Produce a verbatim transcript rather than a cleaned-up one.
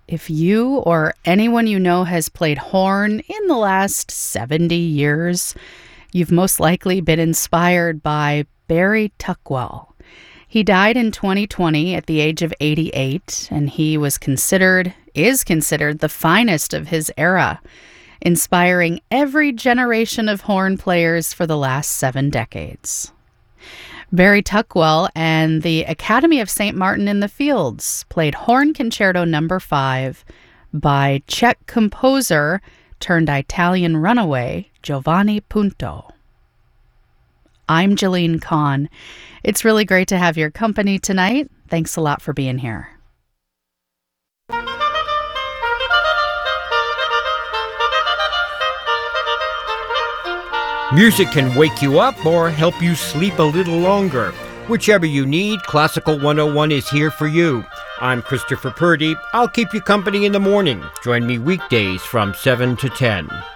If you or anyone you know has played horn in the last seventy years, you've most likely been inspired by Barry Tuckwell. He died in twenty twenty at the age of eighty-eight, and he was considered, is considered the finest of his era, inspiring every generation of horn players for the last seven decades. Barry Tuckwell and the Academy of Saint Martin in the Fields played Horn Concerto Number five by Czech composer turned Italian runaway Giovanni Punto. I'm Jalene Kahn. It's really great to have your company tonight. Thanks a lot for being here. Music can wake you up or help you sleep a little longer. Whichever you need, Classical one oh one is here for you. I'm Christopher Purdy. I'll keep you company in the morning. Join me weekdays from seven to ten.